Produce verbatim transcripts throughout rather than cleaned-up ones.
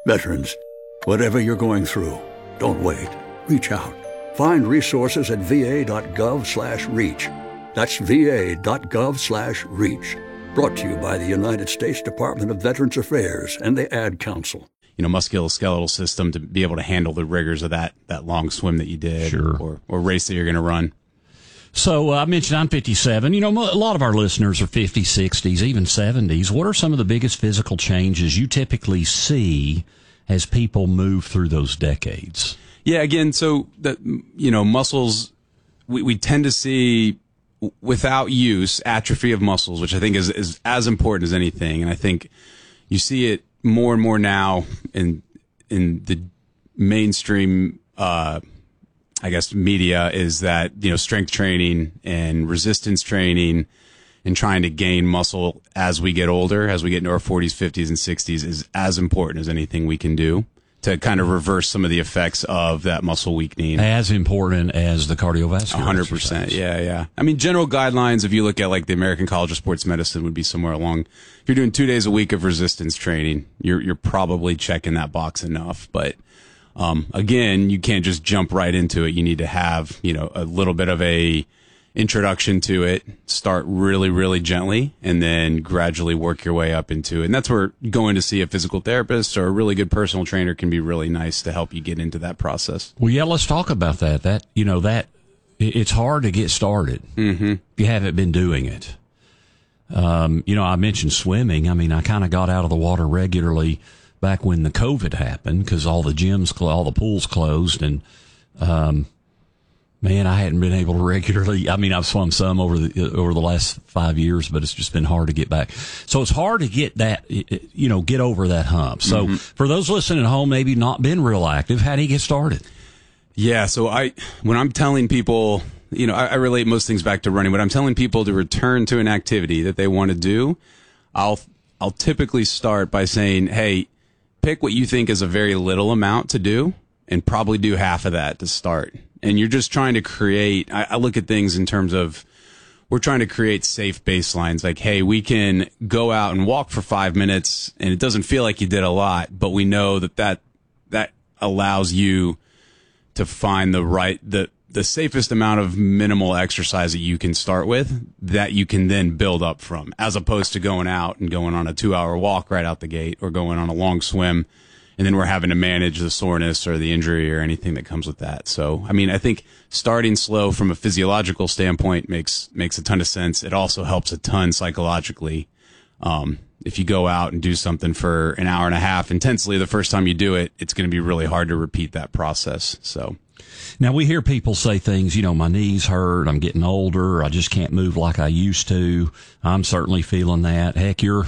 Veterans, whatever you're going through, don't wait. Reach out. Find resources at va.gov slash reach. That's va.gov slash reach. Brought to you by the United States Department of Veterans Affairs and the Ad Council. You know, musculoskeletal system to be able to handle the rigors of that, that long swim that you did, sure. or, or race that you're going to run. So uh, I mentioned I'm fifty-seven. You know, a lot of our listeners are fifties, sixties, even seventies. What are some of the biggest physical changes you typically see as people move through those decades? Yeah, again, so that, you know, muscles, we, we tend to see without use atrophy of muscles, which I think is, is as important as anything. And I think you see it more and more now in in the mainstream uh I guess media, is that, you know, strength training and resistance training and trying to gain muscle as we get older, as we get into our forties, fifties, and sixties, is as important as anything we can do to kind of reverse some of the effects of that muscle weakening. As important as the cardiovascular one hundred percent. exercise. Yeah, yeah. I mean, general guidelines, if you look at like the American College of Sports Medicine, would be somewhere along, if you're doing two days a week of resistance training, you're you're probably checking that box enough. But um, again, you can't just jump right into it. You need to have, you know, a little bit of a introduction to it, start really, really gently, and then gradually work your way up into it. And that's where going to see a physical therapist or a really good personal trainer can be really nice to help you get into that process. Well, yeah, let's talk about that. That, you know, that it's hard to get started mm-hmm. if you haven't been doing it. Um, you know, I mentioned swimming. I mean, I kind of got out of the water regularly back when the COVID happened because all the gyms, all the pools closed, and um, man, I hadn't been able to regularly. I mean, I've swum some over the over the last five years, but it's just been hard to get back. So it's hard to get that, you know, get over that hump. So mm-hmm. for those listening at home, maybe not been real active, how do you get started? Yeah, so I when I'm telling people, you know, I, I relate most things back to running. When I'm telling people to return to an activity that they want to do, I'll I'll typically start by saying, hey, pick what you think is a very little amount to do, and probably do half of that to start. And you're just trying to create, I, I look at things in terms of, we're trying to create safe baselines. Like, hey, we can go out and walk for five minutes and it doesn't feel like you did a lot, but we know that that, that allows you to find the right, the, the safest amount of minimal exercise that you can start with that you can then build up from, as opposed to going out and going on a two hour walk right out the gate or going on a long swim. And then we're having to manage the soreness or the injury or anything that comes with that. So, I mean, I think starting slow from a physiological standpoint makes makes a ton of sense. It also helps a ton psychologically. Um, if you go out and do something for an hour and a half intensely, the first time you do it, it's going to be really hard to repeat that process. So, now we hear people say things, you know, my knees hurt, I'm getting older, I just can't move like I used to. I'm certainly feeling that. Heck, you're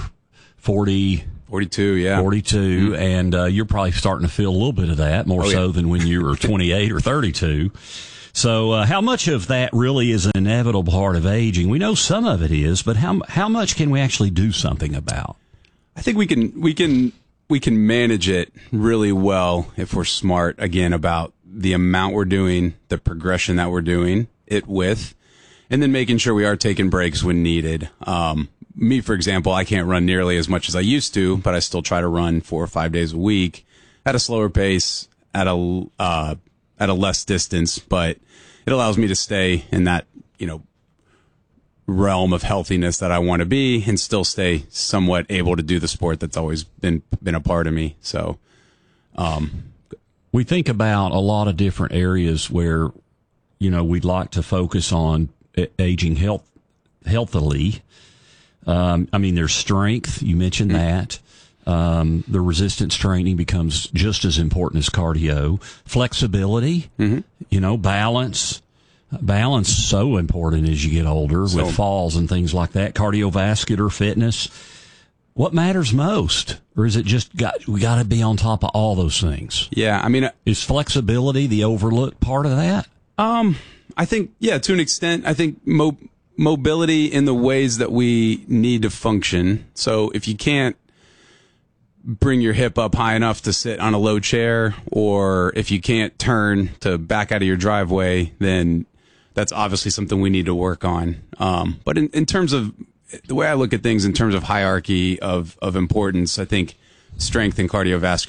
forty. forty-two, yeah. forty-two, mm-hmm. and uh, you're probably starting to feel a little bit of that, more oh, so yeah. than when you were twenty-eight or thirty-two. So uh, how much of that really is an inevitable part of aging? We know some of it is, but how how much can we actually do something about? I think we can we can we can manage it really well if we're smart, again, about the amount we're doing, the progression that we're doing it with, and then making sure we are taking breaks when needed. Um, me, for example, I can't run nearly as much as I used to, but I still try to run four or five days a week at a slower pace, at a uh, at a less distance, but it allows me to stay in that, you know, realm of healthiness that I want to be and still stay somewhat able to do the sport that's always been been a part of me. So, um, we think about a lot of different areas where, you know, we'd like to focus on aging health healthily. Um, I mean, there's strength. You mentioned mm-hmm. that. Um, the resistance training becomes just as important as cardio. Flexibility, mm-hmm. you know, balance. Balance is so important as you get older so, with falls and things like that. Cardiovascular fitness. What matters most? Or is it just got, we got to be on top of all those things? Yeah. I mean, is flexibility the overlooked part of that? Um, I think, yeah, to an extent, I think mo- mobility in the ways that we need to function. So if you can't bring your hip up high enough to sit on a low chair, or if you can't turn to back out of your driveway, then that's obviously something we need to work on. Um, but in, in terms of the way I look at things in terms of hierarchy of, of importance, I think strength and cardiovascular